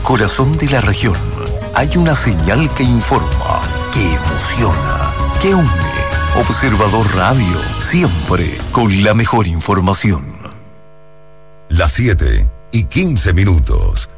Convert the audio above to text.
corazón de la región hay una señal que informa, que emociona, que une. Observador Radio, siempre con la mejor información. Las 7:15.